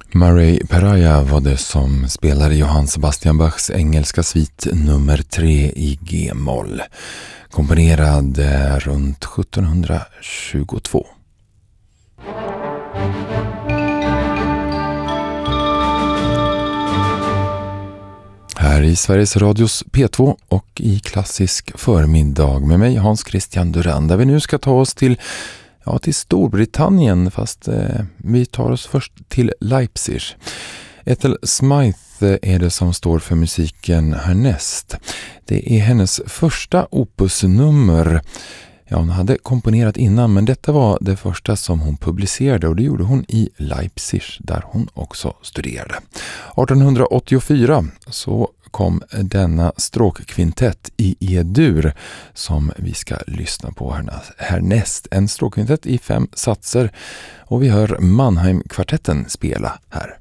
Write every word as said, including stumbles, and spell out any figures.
Murray Peraja var det som spelade Johann Sebastian Bachs engelska svit nummer tre i G-moll, komponerad runt sjuttonhundratjugotvå. Här i Sveriges Radios P två och i klassisk förmiddag med mig Hans Christian Duran, där vi nu ska ta oss till Ja, till Storbritannien, fast eh, vi tar oss först till Leipzig. Ethel Smythe är det som står för musiken härnäst. Det är hennes första opusnummer. Ja, hon hade komponerat innan, men detta var det första som hon publicerade, och det gjorde hon i Leipzig, där hon också studerade. arton åttiofyra så kom denna stråkkvintett i E-dur som vi ska lyssna på härnäst. En stråkkvintett i fem satser, och vi hör Mannheim-kvartetten spela här.